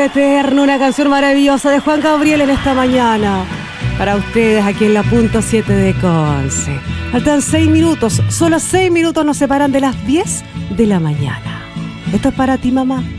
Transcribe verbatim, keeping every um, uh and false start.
eterno, una canción maravillosa de Juan Gabriel en esta mañana. Para ustedes aquí en la punto siete de Conce. Faltan seis minutos, solo seis minutos nos separan de las diez de la mañana. Esto es para ti, mamá.